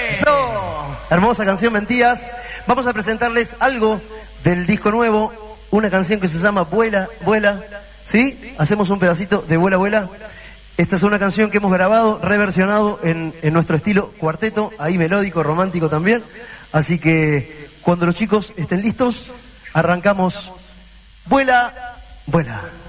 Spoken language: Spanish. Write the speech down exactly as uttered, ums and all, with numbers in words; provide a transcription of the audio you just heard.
Eso. Hermosa canción, Mentías. Vamos a presentarles algo del disco nuevo, una canción que se llama Vuela, Vuela. ¿Sí? Hacemos un pedacito de Vuela, Vuela. Esta es una canción que hemos grabado, reversionado en, en nuestro estilo cuarteto, ahí melódico, romántico también. Así que cuando los chicos estén listos, arrancamos. Vuela, Vuela.